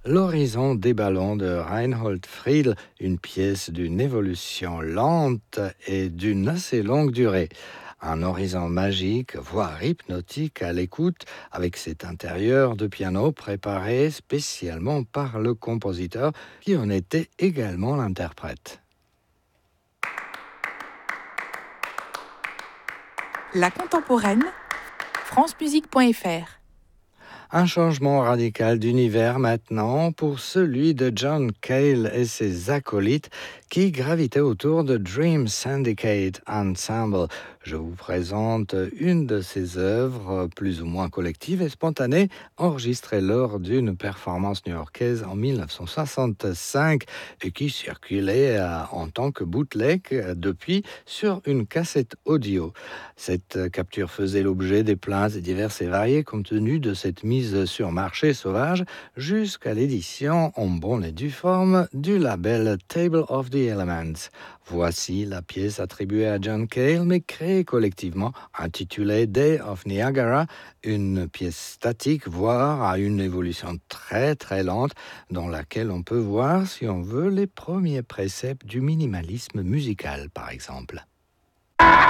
L'horizon des ballons de Reinhold Friedl, une pièce d'une évolution lente et d'une assez longue durée. Un horizon magique, voire hypnotique à l'écoute, avec cet intérieur de piano préparé spécialement par le compositeur qui en était également l'interprète. La contemporaine, francemusique.fr. Un changement radical d'univers maintenant pour celui de John Cale et ses acolytes qui gravitaient autour de Dream Syndicate Ensemble. Je vous présente une de ses œuvres plus ou moins collectives et spontanées enregistrées lors d'une performance new-yorkaise en 1965 et qui circulait en tant que bootleg depuis sur une cassette audio. Cette capture faisait l'objet des plaintes diverses et variées compte tenu de cette mise sur marché sauvage jusqu'à l'édition en bonne et due forme du label Table of the Elements. Voici la pièce attribuée à John Cale mais créée collectivement, intitulée Day of Niagara, une pièce statique, voire à une évolution très très lente dans laquelle on peut voir, si on veut, les premiers préceptes du minimalisme musical par exemple.